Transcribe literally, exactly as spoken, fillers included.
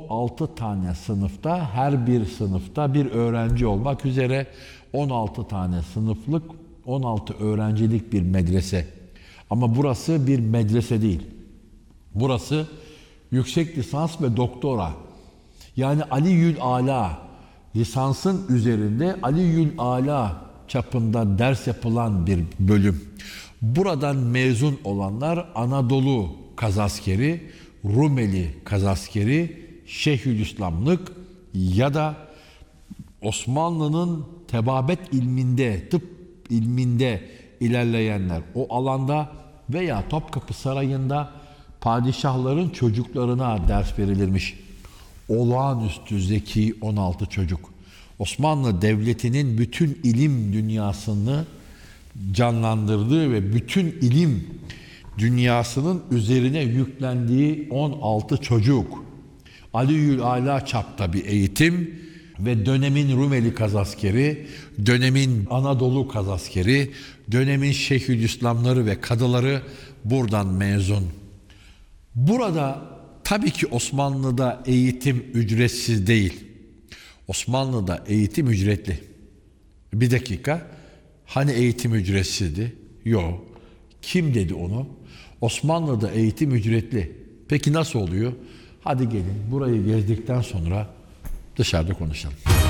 altı tane sınıfta, her bir sınıfta bir öğrenci olmak üzere on altı tane sınıflık, on altı öğrencilik bir medrese. Ama burası bir medrese değil. Burası yüksek lisans ve doktora. Yani Aliyül Ala, lisansın üzerinde Aliyül Ala çapında ders yapılan bir bölüm. Buradan mezun olanlar Anadolu kazaskeri, Rumeli kazaskeri, Şeyhülislamlık ya da Osmanlı'nın tebabet ilminde, tıp ilminde ilerleyenler o alanda veya Topkapı Sarayı'nda padişahların çocuklarına ders verilirmiş. Olağanüstü zeki on altı çocuk. Osmanlı Devleti'nin bütün ilim dünyasını canlandırdığı ve bütün ilim dünyasının üzerine yüklendiği on altı çocuk. Aliyül Ala çapta bir eğitim ve dönemin Rumeli kazaskeri, dönemin Anadolu kazaskeri, dönemin Şeyhülislamları ve kadıları buradan mezun. Burada tabii ki Osmanlı'da eğitim ücretsiz değil. Osmanlı'da eğitim ücretli. Bir dakika, hani eğitim ücretsizdi? Yok. Kim dedi onu? Osmanlı'da eğitim ücretli. Peki nasıl oluyor? Hadi gelin burayı gezdikten sonra dışarıda konuşalım.